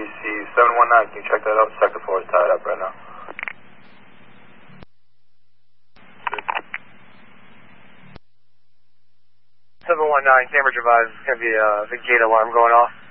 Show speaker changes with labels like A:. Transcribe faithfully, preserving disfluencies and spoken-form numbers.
A: C seven one nine, can you check that out? Second floor is tied up right now.
B: seven one nine, Cambridge advised, there's going to be a big gate alarm going off.